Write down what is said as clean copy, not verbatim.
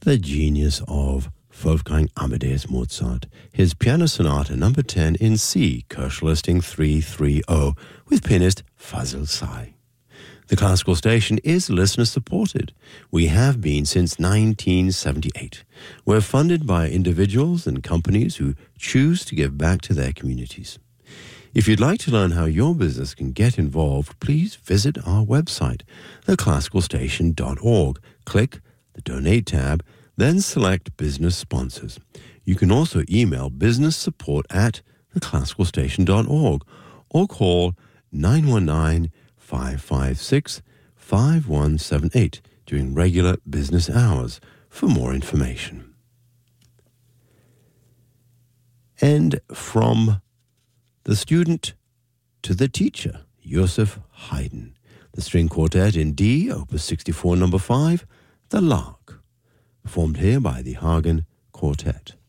the genius of Wolfgang Amadeus Mozart, his Piano Sonata No. 10 in C, Koch listing 330, with pianist Fazil Say. The Classical Station is listener-supported. We have been since 1978. We're funded by individuals and companies who choose to give back to their communities. If you'd like to learn how your business can get involved, please visit our website, theclassicalstation.org. Click the Donate tab, then select Business Sponsors. You can also email businesssupport@theclassicalstation.org or call 919-556-5178 during regular business hours for more information. And from the student to the teacher, Joseph Haydn, the string quartet in D, Opus 64, No. 5, The Lark, performed here by the Hagen Quartet.